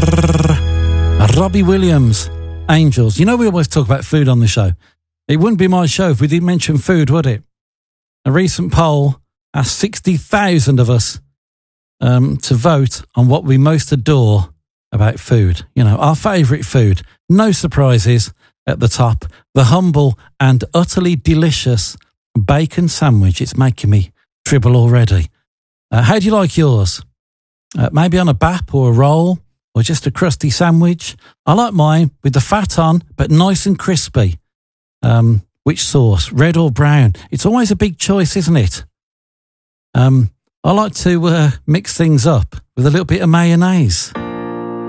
Robbie Williams, Angels. You know, we always talk about food on the show. It wouldn't be my show if we didn't mention food, would it? A recent poll asked 60,000 of us to vote on what we most adore about food. You know, our favourite food. No surprises at the top. The humble and utterly delicious bacon sandwich. It's making me dribble already. How do you like yours? Maybe on a bap or a roll or just a crusty sandwich? I like mine with the fat on, but nice and crispy. Which sauce, red or brown? It's always a big choice, isn't it? I like to mix things up with a little bit of mayonnaise.